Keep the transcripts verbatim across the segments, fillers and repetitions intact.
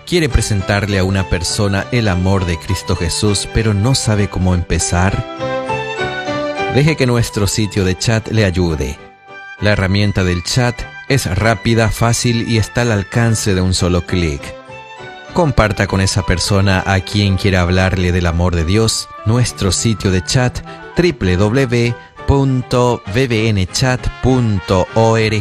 ¿Quiere presentarle a una persona el amor de Cristo Jesús, pero no sabe cómo empezar? Deje que nuestro sitio de chat le ayude. La herramienta del chat es rápida, fácil y está al alcance de un solo clic. Comparta con esa persona a quien quiera hablarle del amor de Dios nuestro sitio de chat doble u doble u doble u punto v v n chat punto org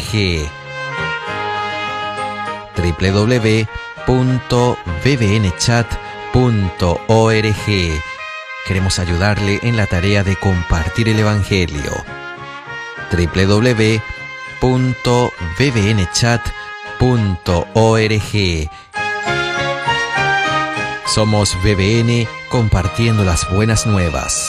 doble u doble u doble u punto v v n chat punto org. Queremos ayudarle en la tarea de compartir el Evangelio. doble u doble u doble u punto v v n chat punto org. Somos V V N compartiendo las buenas nuevas.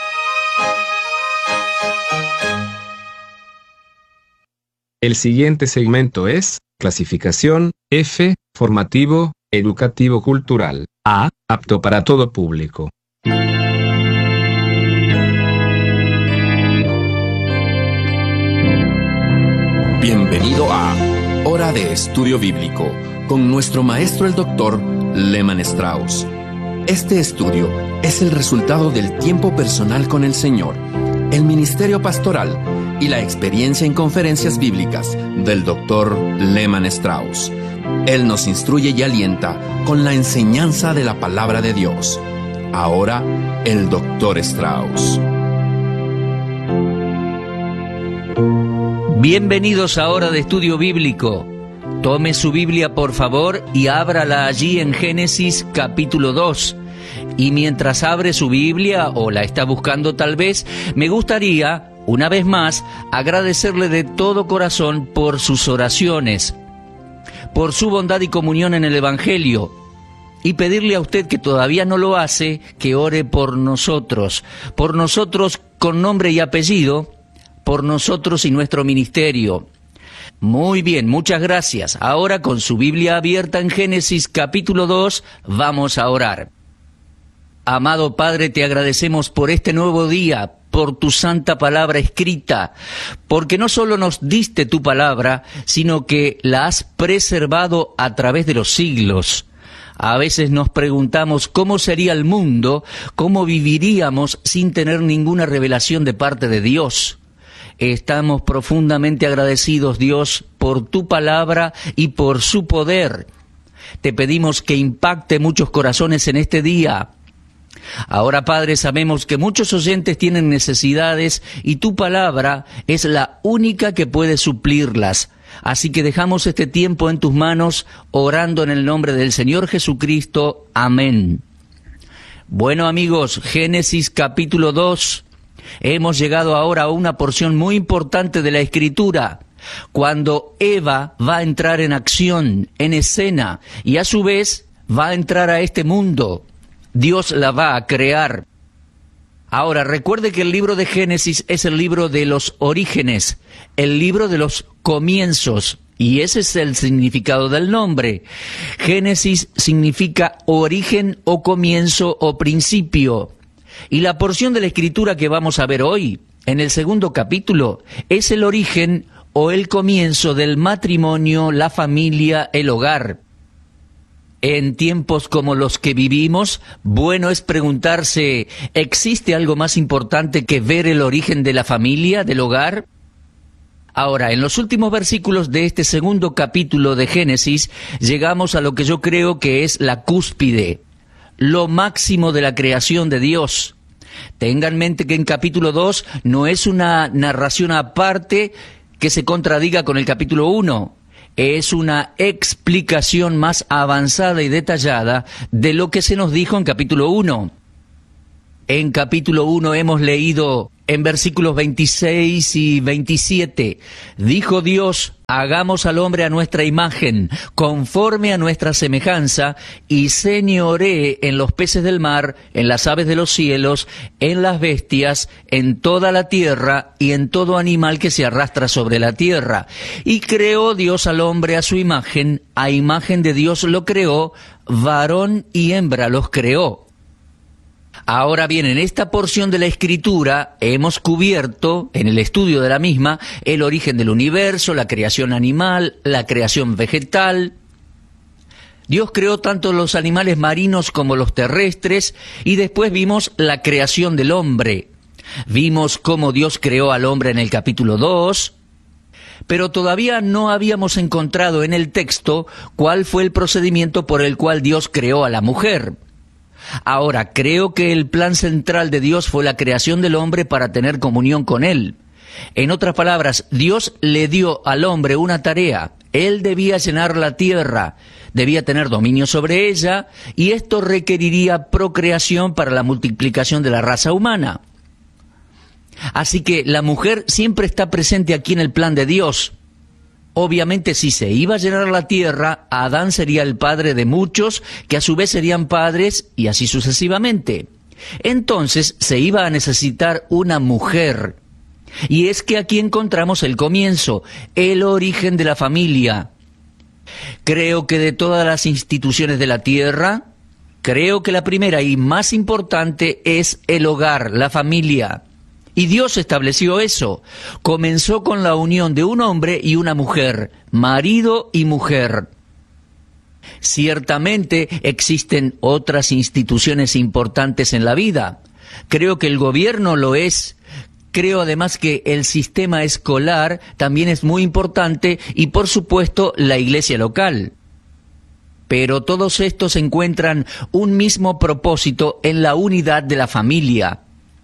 El siguiente segmento es clasificación F, formativo, educativo cultural. A, apto para todo público. Bienvenido a Hora de Estudio Bíblico, con nuestro maestro el doctor Lehman Strauss. Este estudio es el resultado del tiempo personal con el Señor, el ministerio pastoral y la experiencia en conferencias bíblicas del doctor Lehman Strauss. Él nos instruye y alienta con la enseñanza de la palabra de Dios. Ahora, el doctor Strauss. Bienvenidos a Hora de Estudio Bíblico. Tome su Biblia, por favor, y ábrala allí en Génesis capítulo dos. Y mientras abre su Biblia, o la está buscando tal vez, me gustaría, una vez más, agradecerle de todo corazón por sus oraciones, por su bondad y comunión en el Evangelio, y pedirle a usted que todavía no lo hace, que ore por nosotros, por nosotros con nombre y apellido, por nosotros y nuestro ministerio. Muy bien, muchas gracias. Ahora, con su Biblia abierta en Génesis capítulo dos, vamos a orar. Amado Padre, te agradecemos por este nuevo día, por tu santa palabra escrita, porque no solo nos diste tu palabra, sino que la has preservado a través de los siglos. A veces nos preguntamos cómo sería el mundo, cómo viviríamos sin tener ninguna revelación de parte de Dios. Estamos profundamente agradecidos, Dios, por tu palabra y por su poder. Te pedimos que impacte muchos corazones en este día. Ahora, Padre, sabemos que muchos oyentes tienen necesidades y tu palabra es la única que puede suplirlas. Así que dejamos este tiempo en tus manos, orando en el nombre del Señor Jesucristo. Amén. Bueno, amigos, Génesis capítulo dos. Hemos llegado ahora a una porción muy importante de la Escritura, cuando Eva va a entrar en acción, en escena, y a su vez va a entrar a este mundo. Dios la va a crear. Ahora, recuerde que el libro de Génesis es el libro de los orígenes, el libro de los comienzos, y ese es el significado del nombre. Génesis significa origen o comienzo o principio. Y la porción de la Escritura que vamos a ver hoy, en el segundo capítulo, es el origen o el comienzo del matrimonio, la familia, el hogar. En tiempos como los que vivimos, bueno es preguntarse, ¿existe algo más importante que ver el origen de la familia, del hogar? Ahora, en los últimos versículos de este segundo capítulo de Génesis, llegamos a lo que yo creo que es la cúspide, lo máximo de la creación de Dios. Tenga en mente que en capítulo dos no es una narración aparte que se contradiga con el capítulo uno. Es una explicación más avanzada y detallada de lo que se nos dijo en capítulo uno. En capítulo uno hemos leído en versículos veintiséis y veintisiete, dijo Dios, hagamos al hombre a nuestra imagen, conforme a nuestra semejanza, y señoree en los peces del mar, en las aves de los cielos, en las bestias, en toda la tierra, y en todo animal que se arrastra sobre la tierra. Y creó Dios al hombre a su imagen, a imagen de Dios lo creó, varón y hembra los creó. Ahora bien, en esta porción de la Escritura hemos cubierto, en el estudio de la misma, el origen del universo, la creación animal, la creación vegetal. Dios creó tanto los animales marinos como los terrestres, y después vimos la creación del hombre. Vimos cómo Dios creó al hombre en el capítulo dos, pero todavía no habíamos encontrado en el texto cuál fue el procedimiento por el cual Dios creó a la mujer. Ahora, creo que el plan central de Dios fue la creación del hombre para tener comunión con Él. En otras palabras, Dios le dio al hombre una tarea. Él debía llenar la tierra, debía tener dominio sobre ella, y esto requeriría procreación para la multiplicación de la raza humana. Así que la mujer siempre está presente aquí en el plan de Dios. Obviamente, si se iba a llenar la tierra, Adán sería el padre de muchos, que a su vez serían padres, y así sucesivamente. Entonces, se iba a necesitar una mujer. Y es que aquí encontramos el comienzo, el origen de la familia. Creo que de todas las instituciones de la tierra, creo que la primera y más importante es el hogar, la familia. Y Dios estableció eso. Comenzó con la unión de un hombre y una mujer, marido y mujer. Ciertamente existen otras instituciones importantes en la vida. Creo que el gobierno lo es. Creo además que el sistema escolar también es muy importante y por supuesto la iglesia local. Pero todos estos encuentran un mismo propósito en la unidad de la familia.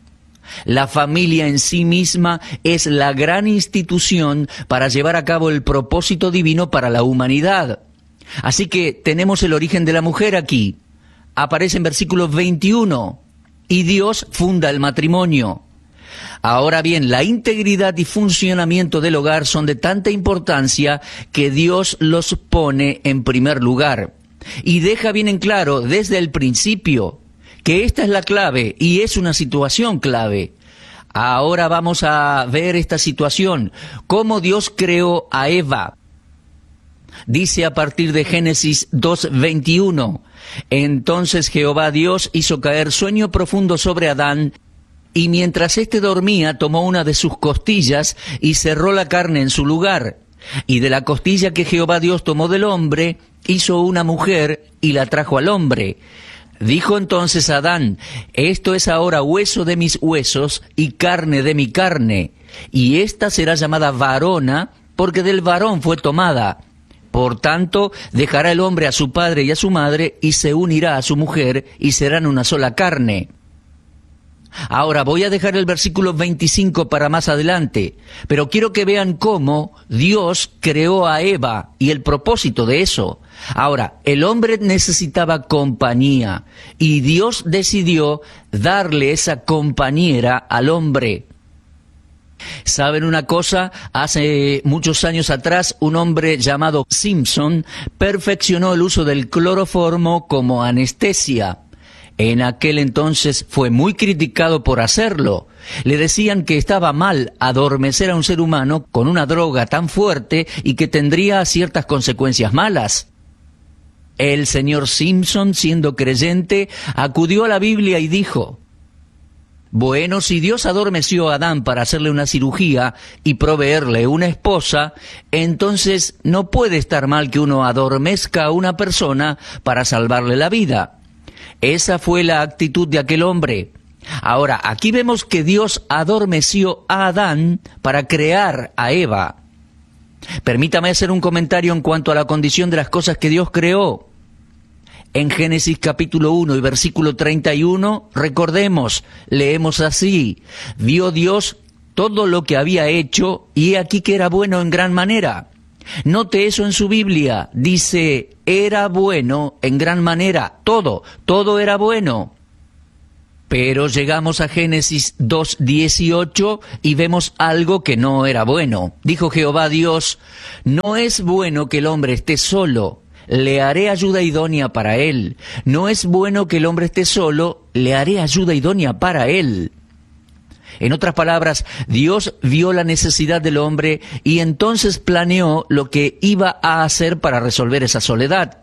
La familia en sí misma es la gran institución para llevar a cabo el propósito divino para la humanidad. Así que tenemos el origen de la mujer aquí. Aparece en versículo veintiuno. Y Dios funda el matrimonio. Ahora bien, la integridad y funcionamiento del hogar son de tanta importancia que Dios los pone en primer lugar. Y deja bien en claro desde el principio que esta es la clave y es una situación clave. Ahora vamos a ver esta situación, cómo Dios creó a Eva. Dice a partir de Génesis dos veintiuno, entonces Jehová Dios hizo caer sueño profundo sobre Adán, y mientras éste dormía tomó una de sus costillas y cerró la carne en su lugar. Y de la costilla que Jehová Dios tomó del hombre, hizo una mujer y la trajo al hombre. Dijo entonces Adán, esto es ahora hueso de mis huesos y carne de mi carne, y ésta será llamada varona, porque del varón fue tomada. Por tanto, dejará el hombre a su padre y a su madre, y se unirá a su mujer, y serán una sola carne. Ahora voy a dejar el versículo veinticinco para más adelante, pero quiero que vean cómo Dios creó a Eva y el propósito de eso. Ahora, el hombre necesitaba compañía y Dios decidió darle esa compañera al hombre. ¿Saben una cosa? Hace muchos años atrás, un hombre llamado Simpson perfeccionó el uso del cloroformo como anestesia. En aquel entonces fue muy criticado por hacerlo. Le decían que estaba mal adormecer a un ser humano con una droga tan fuerte y que tendría ciertas consecuencias malas. El señor Simpson, siendo creyente, acudió a la Biblia y dijo, bueno, si Dios adormeció a Adán para hacerle una cirugía y proveerle una esposa, entonces no puede estar mal que uno adormezca a una persona para salvarle la vida. Esa fue la actitud de aquel hombre. Ahora, aquí vemos que Dios adormeció a Adán para crear a Eva. Permítame hacer un comentario en cuanto a la condición de las cosas que Dios creó. En Génesis capítulo uno y versículo treinta y uno, recordemos, leemos así, vio Dios todo lo que había hecho y he aquí que era bueno en gran manera. Note eso en su Biblia, dice, era bueno en gran manera, todo, todo era bueno. Pero llegamos a Génesis dos dieciocho y vemos algo que no era bueno. Dijo Jehová Dios, no es bueno que el hombre esté solo, le haré ayuda idónea para él. No es bueno que el hombre esté solo, le haré ayuda idónea para él. En otras palabras, Dios vio la necesidad del hombre y entonces planeó lo que iba a hacer para resolver esa soledad.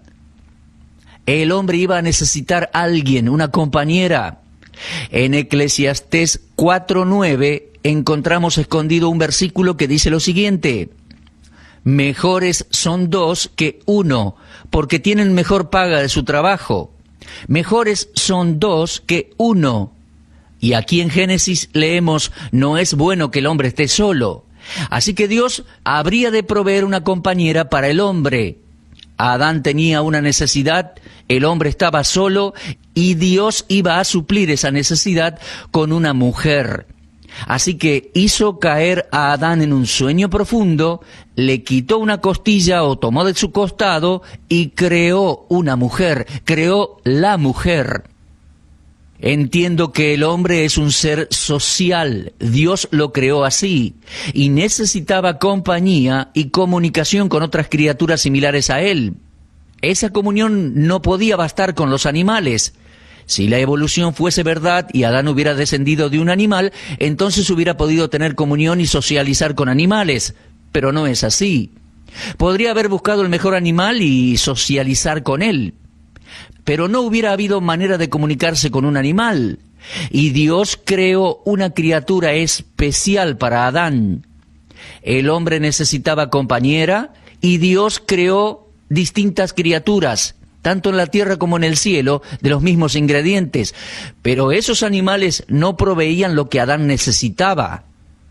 El hombre iba a necesitar a alguien, una compañera. En Eclesiastés cuatro nueve encontramos escondido un versículo que dice lo siguiente: Mejores son dos que uno, porque tienen mejor paga de su trabajo. Mejores son dos que uno. Y aquí en Génesis leemos, no es bueno que el hombre esté solo. Así que Dios habría de proveer una compañera para el hombre. Adán tenía una necesidad, el hombre estaba solo y Dios iba a suplir esa necesidad con una mujer. Así que hizo caer a Adán en un sueño profundo, le quitó una costilla o tomó de su costado y creó una mujer, creó la mujer. Entiendo que el hombre es un ser social, Dios lo creó así, y necesitaba compañía y comunicación con otras criaturas similares a él. Esa comunión no podía bastar con los animales. Si la evolución fuese verdad y Adán hubiera descendido de un animal, entonces hubiera podido tener comunión y socializar con animales, pero no es así. Podría haber buscado el mejor animal y socializar con él, pero no hubiera habido manera de comunicarse con un animal. Y Dios creó una criatura especial para Adán. El hombre necesitaba compañera y Dios creó distintas criaturas, tanto en la tierra como en el cielo, de los mismos ingredientes. Pero esos animales no proveían lo que Adán necesitaba.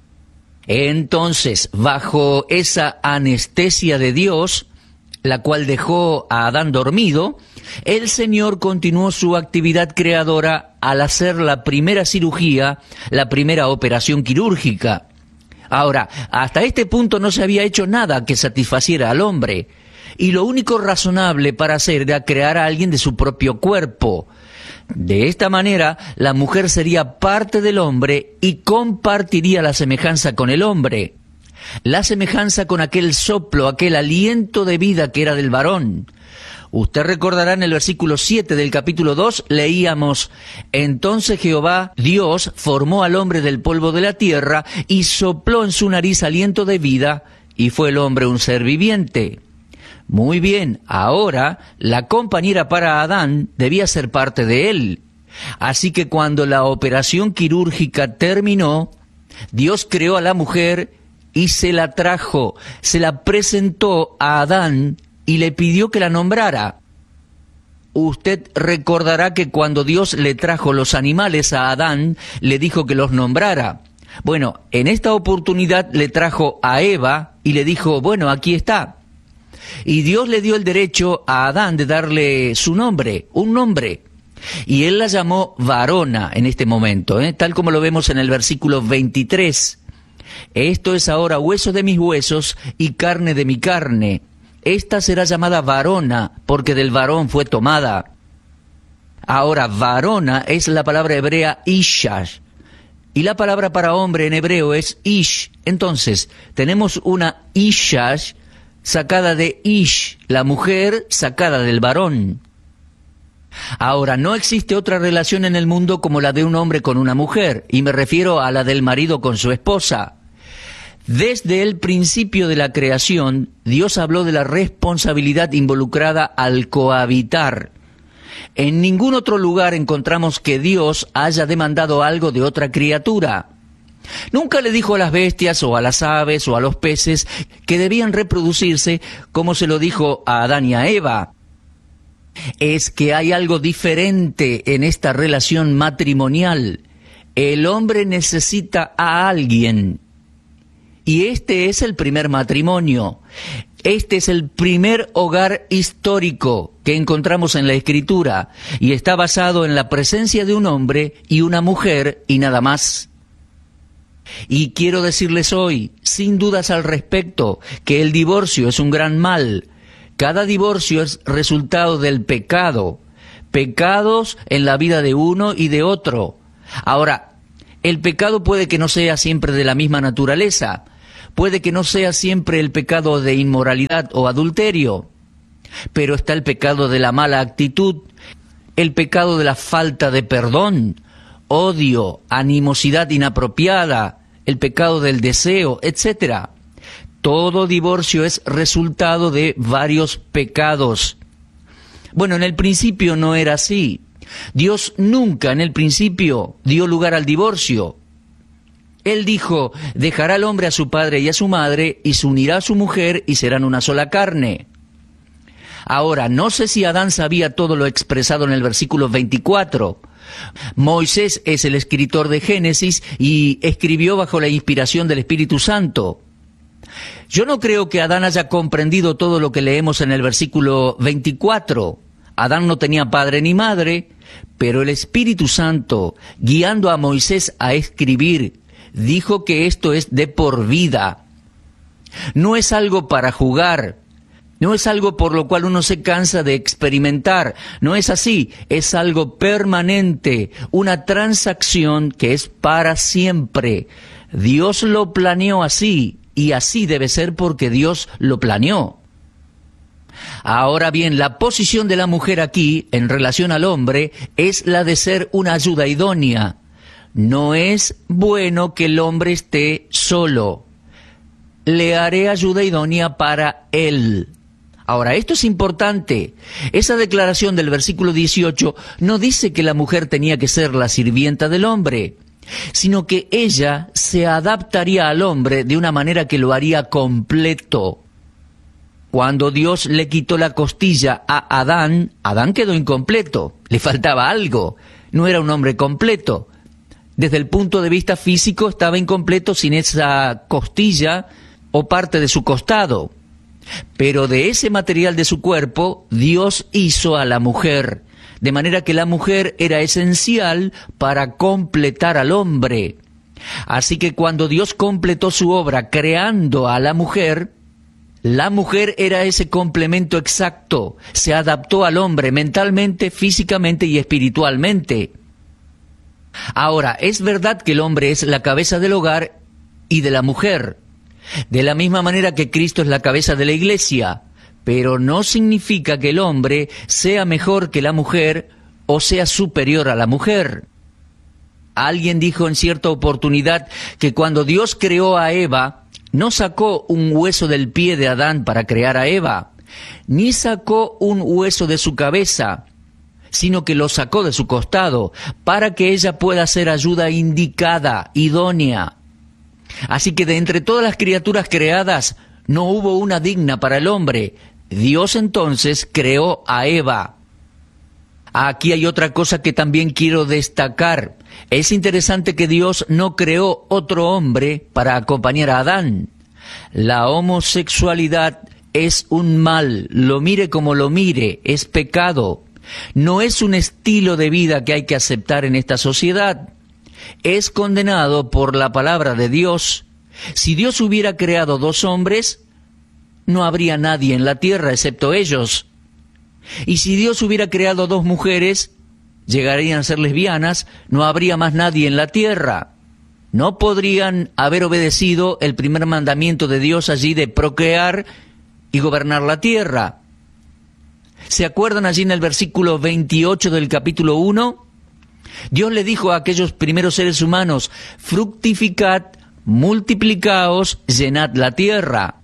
Entonces, bajo esa anestesia de Dios, la cual dejó a Adán dormido, el Señor continuó su actividad creadora al hacer la primera cirugía, la primera operación quirúrgica. Ahora, hasta este punto no se había hecho nada que satisfaciera al hombre, y lo único razonable para hacer era crear a alguien de su propio cuerpo. De esta manera, la mujer sería parte del hombre y compartiría la semejanza con el hombre. La semejanza con aquel soplo, aquel aliento de vida que era del varón. Usted recordará en el versículo siete del capítulo dos, leíamos, entonces Jehová, Dios, formó al hombre del polvo de la tierra y sopló en su nariz aliento de vida, y fue el hombre un ser viviente. Muy bien, ahora la compañera para Adán debía ser parte de él. Así que cuando la operación quirúrgica terminó, Dios creó a la mujer y se la trajo, se la presentó a Adán y le pidió que la nombrara. Usted recordará que cuando Dios le trajo los animales a Adán, le dijo que los nombrara. Bueno, en esta oportunidad le trajo a Eva y le dijo, bueno, aquí está. Y Dios le dio el derecho a Adán de darle su nombre, un nombre. Y él la llamó varona en este momento, ¿eh? tal como lo vemos en el versículo veintitrés. Esto es ahora hueso de mis huesos y carne de mi carne. Esta será llamada varona, porque del varón fue tomada. Ahora, varona es la palabra hebrea ishash, y la palabra para hombre en hebreo es ish. Entonces, tenemos una ishash sacada de ish, la mujer sacada del varón. Ahora, no existe otra relación en el mundo como la de un hombre con una mujer, y me refiero a la del marido con su esposa. Desde el principio de la creación, Dios habló de la responsabilidad involucrada al cohabitar. En ningún otro lugar encontramos que Dios haya demandado algo de otra criatura. Nunca le dijo a las bestias o a las aves o a los peces que debían reproducirse como se lo dijo a Adán y a Eva. Es que hay algo diferente en esta relación matrimonial. El hombre necesita a alguien. Y este es el primer matrimonio. Este es el primer hogar histórico que encontramos en la Escritura. Y está basado en la presencia de un hombre y una mujer y nada más. Y quiero decirles hoy, sin dudas al respecto, que el divorcio es un gran mal. Cada divorcio es resultado del pecado. Pecados en la vida de uno y de otro. Ahora, el pecado puede que no sea siempre de la misma naturaleza. Puede que no sea siempre el pecado de inmoralidad o adulterio. Pero está el pecado de la mala actitud, el pecado de la falta de perdón, odio, animosidad inapropiada, el pecado del deseo, etcétera. Todo divorcio es resultado de varios pecados. Bueno, en el principio no era así. Dios nunca en el principio dio lugar al divorcio. Él dijo, dejará al hombre a su padre y a su madre, y se unirá a su mujer, y serán una sola carne. Ahora, no sé si Adán sabía todo lo expresado en el versículo veinticuatro. Moisés es el escritor de Génesis y escribió bajo la inspiración del Espíritu Santo. Yo no creo que Adán haya comprendido todo lo que leemos en el versículo veinticuatro. Adán no tenía padre ni madre, pero el Espíritu Santo, guiando a Moisés a escribir, dijo que esto es de por vida. No es algo para jugar, no es algo por lo cual uno se cansa de experimentar, no es así, es algo permanente, una transacción que es para siempre. Dios lo planeó así, y así debe ser porque Dios lo planeó. Ahora bien, la posición de la mujer aquí, en relación al hombre, es la de ser una ayuda idónea. No es bueno que el hombre esté solo. Le haré ayuda idónea para él. Ahora, esto es importante. Esa declaración del versículo dieciocho no dice que la mujer tenía que ser la sirvienta del hombre, sino que ella se adaptaría al hombre de una manera que lo haría completo. Cuando Dios le quitó la costilla a Adán, Adán quedó incompleto, le faltaba algo, no era un hombre completo. Desde el punto de vista físico estaba incompleto sin esa costilla o parte de su costado. Pero de ese material de su cuerpo, Dios hizo a la mujer, de manera que la mujer era esencial para completar al hombre. Así que cuando Dios completó su obra creando a la mujer, la mujer era ese complemento exacto, se adaptó al hombre mentalmente, físicamente y espiritualmente. Ahora, es verdad que el hombre es la cabeza del hogar y de la mujer, de la misma manera que Cristo es la cabeza de la iglesia, pero no significa que el hombre sea mejor que la mujer o sea superior a la mujer. Alguien dijo en cierta oportunidad que cuando Dios creó a Eva, no sacó un hueso del pie de Adán para crear a Eva, ni sacó un hueso de su cabeza, sino que lo sacó de su costado, para que ella pueda ser ayuda indicada, idónea. Así que de entre todas las criaturas creadas, no hubo una digna para el hombre. Dios entonces creó a Eva. Aquí hay otra cosa que también quiero destacar. Es interesante que Dios no creó otro hombre para acompañar a Adán. La homosexualidad es un mal, lo mire como lo mire, es pecado. No es un estilo de vida que hay que aceptar en esta sociedad. Es condenado por la palabra de Dios. Si Dios hubiera creado dos hombres, no habría nadie en la tierra excepto ellos. Y si Dios hubiera creado dos mujeres, llegarían a ser lesbianas, no habría más nadie en la tierra. No podrían haber obedecido el primer mandamiento de Dios allí de procrear y gobernar la tierra. ¿Se acuerdan allí en el versículo veintiocho del capítulo uno? Dios le dijo a aquellos primeros seres humanos, fructificad, multiplicaos, llenad la tierra.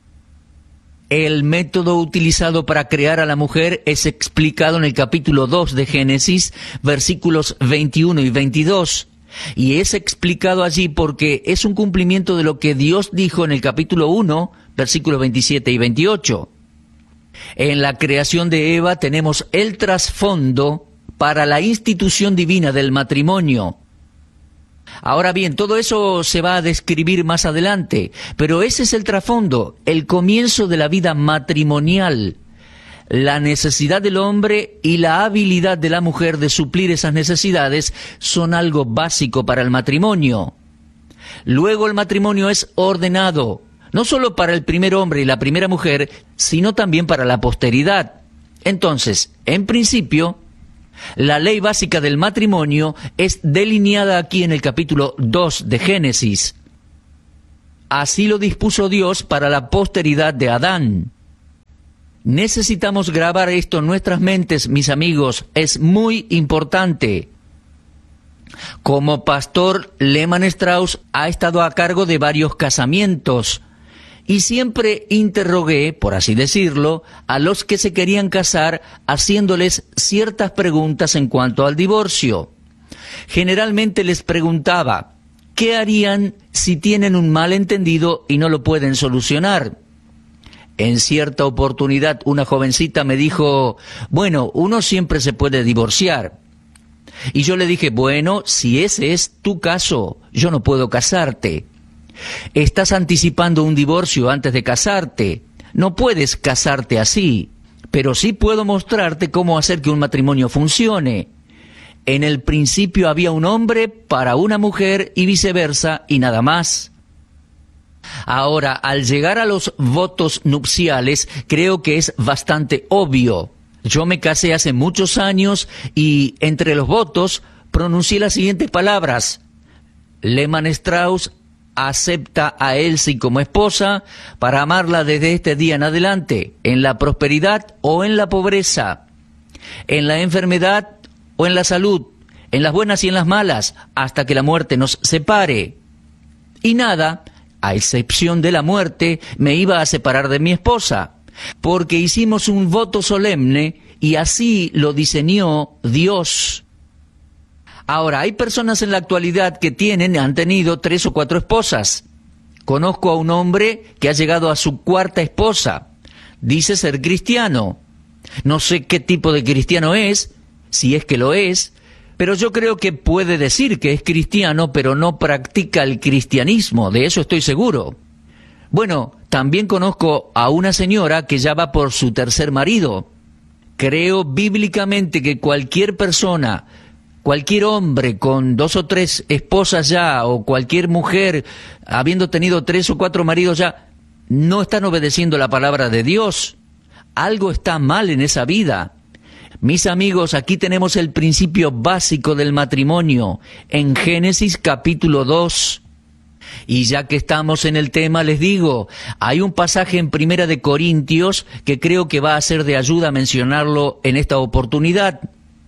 El método utilizado para crear a la mujer es explicado en el capítulo dos de Génesis, versículos veintiuno y veintidós. Y es explicado allí porque es un cumplimiento de lo que Dios dijo en el capítulo uno, versículos veintisiete y veintiocho. En la creación de Eva tenemos el trasfondo para la institución divina del matrimonio. Ahora bien, todo eso se va a describir más adelante, pero ese es el trasfondo, el comienzo de la vida matrimonial. La necesidad del hombre y la habilidad de la mujer de suplir esas necesidades son algo básico para el matrimonio. Luego el matrimonio es ordenado, no solo para el primer hombre y la primera mujer, sino también para la posteridad. Entonces, en principio, la ley básica del matrimonio es delineada aquí en el capítulo dos de Génesis. Así lo dispuso Dios para la posteridad de Adán. Necesitamos grabar esto en nuestras mentes, mis amigos, es muy importante. Como pastor, Lehmann Strauss ha estado a cargo de varios casamientos y siempre interrogué, por así decirlo, a los que se querían casar haciéndoles ciertas preguntas en cuanto al divorcio. Generalmente les preguntaba, ¿qué harían si tienen un malentendido y no lo pueden solucionar? En cierta oportunidad una jovencita me dijo, bueno, uno siempre se puede divorciar. Y yo le dije, bueno, si ese es tu caso, yo no puedo casarte. Estás anticipando un divorcio antes de casarte. No puedes casarte así, pero sí puedo mostrarte cómo hacer que un matrimonio funcione. En el principio había un hombre para una mujer y viceversa y nada más. Ahora, al llegar a los votos nupciales, creo que es bastante obvio. Yo me casé hace muchos años y entre los votos pronuncié las siguientes palabras. Lehmann Strauss acepta a Elsie como esposa para amarla desde este día en adelante, en la prosperidad o en la pobreza, en la enfermedad o en la salud, en las buenas y en las malas, hasta que la muerte nos separe. Y nada, a excepción de la muerte, me iba a separar de mi esposa, porque hicimos un voto solemne y así lo diseñó Dios. Ahora, hay personas en la actualidad que tienen, han tenido tres o cuatro esposas. Conozco a un hombre que ha llegado a su cuarta esposa. Dice ser cristiano. No sé qué tipo de cristiano es, si es que lo es, pero yo creo que puede decir que es cristiano, pero no practica el cristianismo, de eso estoy seguro. Bueno, también conozco a una señora que ya va por su tercer marido. Creo bíblicamente que cualquier persona, cualquier hombre con dos o tres esposas ya, o cualquier mujer habiendo tenido tres o cuatro maridos ya, no están obedeciendo la palabra de Dios. Algo está mal en esa vida. Mis amigos, aquí tenemos el principio básico del matrimonio, en Génesis capítulo dos. Y ya que estamos en el tema, les digo, hay un pasaje en Primera de Corintios que creo que va a ser de ayuda mencionarlo en esta oportunidad.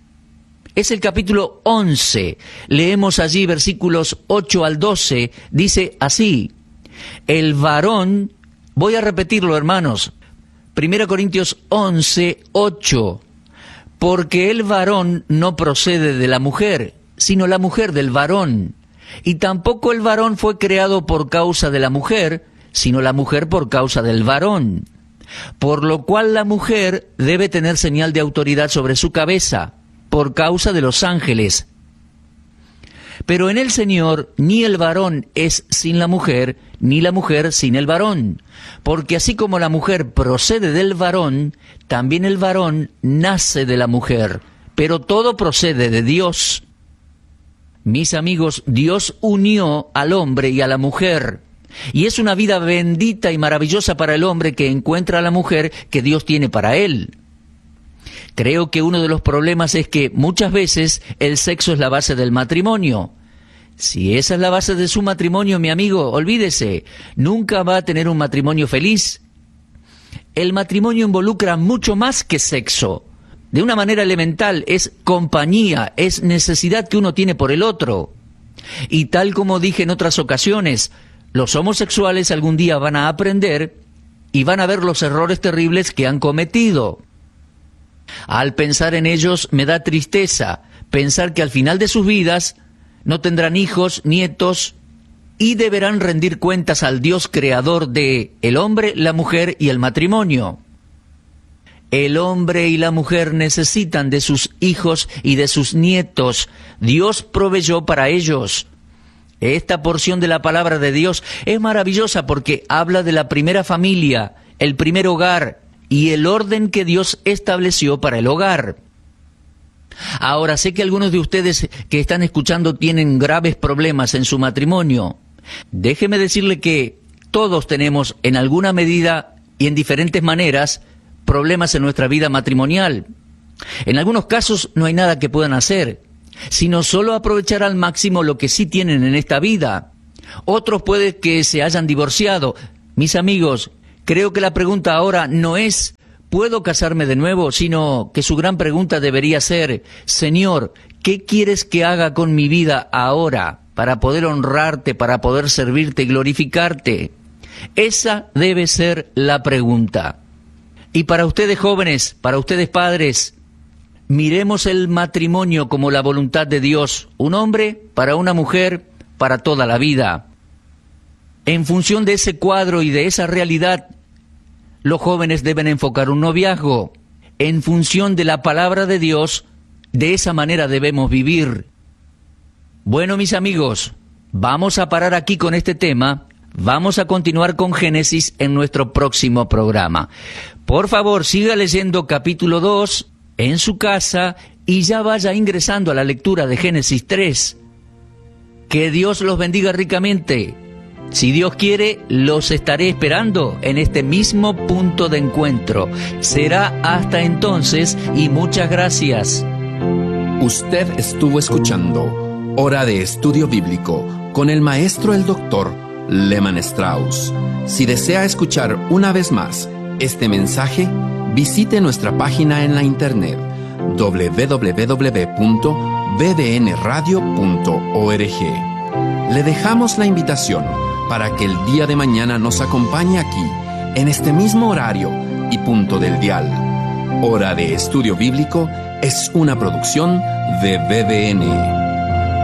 Es el capítulo once. Leemos allí versículos ocho al doce. Dice así: el varón, voy a repetirlo, hermanos, Primera Corintios once, ocho. Porque el varón no procede de la mujer, sino la mujer del varón. Y tampoco el varón fue creado por causa de la mujer, sino la mujer por causa del varón. Por lo cual la mujer debe tener señal de autoridad sobre su cabeza, por causa de los ángeles. Pero en el Señor ni el varón es sin la mujer, ni la mujer sin el varón. Porque así como la mujer procede del varón, también el varón nace de la mujer. Pero todo procede de Dios. Mis amigos, Dios unió al hombre y a la mujer. Y es una vida bendita y maravillosa para el hombre que encuentra a la mujer que Dios tiene para él. Creo que uno de los problemas es que muchas veces el sexo es la base del matrimonio. Si esa es la base de su matrimonio, mi amigo, olvídese, nunca va a tener un matrimonio feliz. El matrimonio involucra mucho más que sexo. De una manera elemental, es compañía, es necesidad que uno tiene por el otro. Y tal como dije en otras ocasiones, los homosexuales algún día van a aprender y van a ver los errores terribles que han cometido. Al pensar en ellos me da tristeza pensar que al final de sus vidas no tendrán hijos, nietos, y deberán rendir cuentas al Dios creador de el hombre, la mujer y el matrimonio. El hombre y la mujer necesitan de sus hijos y de sus nietos. Dios proveyó para ellos. Esta porción de la palabra de Dios es maravillosa porque habla de la primera familia, el primer hogar y el orden que Dios estableció para el hogar. Ahora, sé que algunos de ustedes que están escuchando tienen graves problemas en su matrimonio. Déjeme decirle que todos tenemos en alguna medida y en diferentes maneras problemas en nuestra vida matrimonial. En algunos casos no hay nada que puedan hacer, sino solo aprovechar al máximo lo que sí tienen en esta vida. Otros puede que se hayan divorciado. Mis amigos, creo que la pregunta ahora no es ¿puedo casarme de nuevo?, sino que su gran pregunta debería ser: Señor, ¿qué quieres que haga con mi vida ahora para poder honrarte, para poder servirte y glorificarte? Esa debe ser la pregunta. Y para ustedes jóvenes, para ustedes padres, miremos el matrimonio como la voluntad de Dios. Un hombre para una mujer, para toda la vida. En función de ese cuadro y de esa realidad, los jóvenes deben enfocar un noviazgo. En función de la palabra de Dios, de esa manera debemos vivir. Bueno, mis amigos, vamos a parar aquí con este tema. Vamos a continuar con Génesis en nuestro próximo programa. Por favor, siga leyendo capítulo dos en su casa y ya vaya ingresando a la lectura de Génesis tres. Que Dios los bendiga ricamente. Si Dios quiere, los estaré esperando en este mismo punto de encuentro. Será hasta entonces y muchas gracias. Usted estuvo escuchando Hora de Estudio Bíblico con el maestro el doctor Lehmann Strauss. Si desea escuchar una vez más este mensaje, visite nuestra página en la internet doble u doble u doble u punto b d n radio punto org. Le dejamos la invitación para que el día de mañana nos acompañe aquí, en este mismo horario y punto del dial. Hora de Estudio Bíblico es una producción de B D N.